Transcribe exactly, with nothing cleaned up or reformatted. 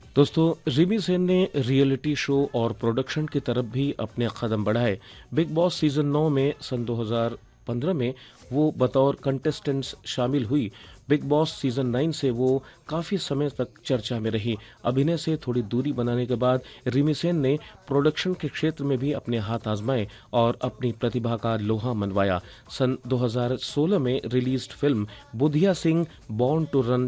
दोस्तों, रिमी सेन ने reality show और प्रोडक्शन की तरफ भी अपने कदम बढ़ाए। बिग बॉस सीजन नौ में सन दो हज़ार पंद्रह में वो बतौर कंटेस्टेंट्स शामिल हुई। बिग बॉस सीजन नौ से वो काफी समय तक चर्चा में रही। अभिनय से थोड़ी दूरी बनाने के बाद रिमी सेन ने प्रोडक्शन के क्षेत्र में भी अपने हाथ आजमाए और अपनी प्रतिभा का लोहा मनवाया। सन दो हज़ार सोलह में released film Budhiya Singh born to run